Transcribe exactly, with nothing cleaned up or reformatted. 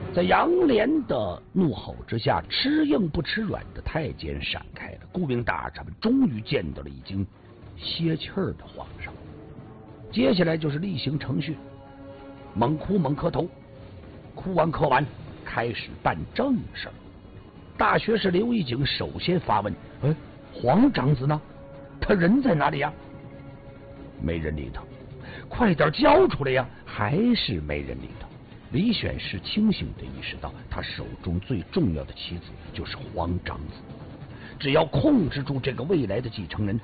在杨涟的怒吼之下，吃硬不吃软的太监闪开了。顾命大臣们终于见到了已经歇气儿的皇上。接下来就是例行程序，猛哭猛磕头，哭完磕完，开始办正事。大学士刘义景首先发问：哎，皇长子呢？他人在哪里呀？没人理他。快点交出来呀！还是没人理他。李选是清醒地意识到，他手中最重要的棋子就是皇长子，只要控制住这个未来的继承人，